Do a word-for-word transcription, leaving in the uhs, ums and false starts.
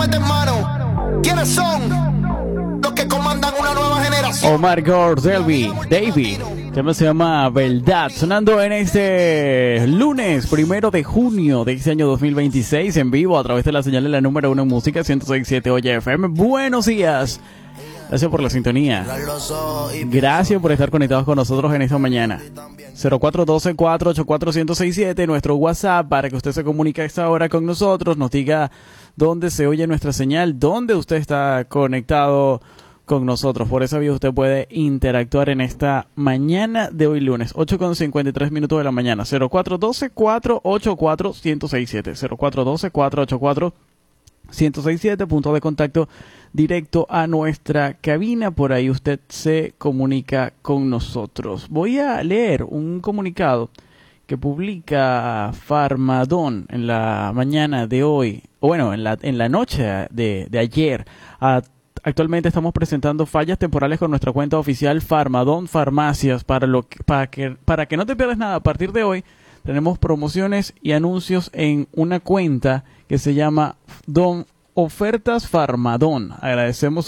meten mano. ¿Quiénes son los que comandan una nueva generación? Omar Gordelby, David. El tema se llama Verdad, sonando en este lunes primero de junio de este año dos mil veintiséis, en vivo a través de la señal de la número uno en música, ciento seis punto siete Oye F M. Buenos días, gracias por la sintonía, gracias por estar conectados con nosotros en esta mañana. Cero cuatro uno dos, cuatro ocho cuatro, uno cero seis siete, nuestro WhatsApp para que usted se comunique a esta hora con nosotros, nos diga dónde se oye nuestra señal, dónde usted está conectado con nosotros. Por esa vía usted puede interactuar en esta mañana de hoy lunes, ocho con cincuenta y tres minutos de la mañana. Cero cuatro uno dos, cuatro ocho cuatro, uno cero seis siete, cero cuatro uno dos, cuatro ocho cuatro, uno cero seis siete, punto de contacto directo a nuestra cabina. Por ahí usted se comunica con nosotros. Voy a leer un comunicado que publica Farmadón en la mañana de hoy, o bueno, en la, en la noche de, de ayer. A Actualmente estamos presentando fallas temporales con nuestra cuenta oficial Farmadón Farmacias. Para, lo que, para, que, para que no te pierdas nada, a partir de hoy tenemos promociones y anuncios en una cuenta que se llama Don Ofertas Farmadón. Agradecemos